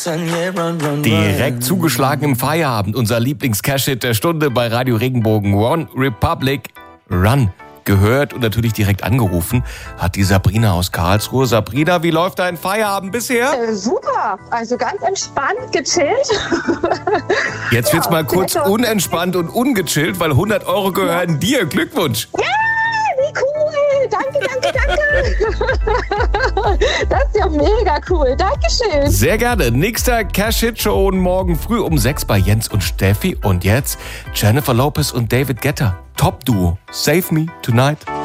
Direkt zugeschlagen im Feierabend, unser Lieblings-Cash-Hit der Stunde bei Radio Regenbogen. One Republic, Run. Gehört und natürlich direkt angerufen hat die Sabrina aus Karlsruhe. Sabrina, wie läuft dein Feierabend bisher? Super, also ganz entspannt, gechillt. Jetzt wird's mal kurz unentspannt und ungechillt, weil 100 € gehören dir. Glückwunsch. Ja, wie cool. Danke. Das ist ja mega cool. Dankeschön. Sehr gerne. Nächster Cash-Hit-Show morgen früh um 6 bei Jens und Steffi. Und jetzt Jennifer Lopez und David Guetta. Top-Duo. Save Me Tonight.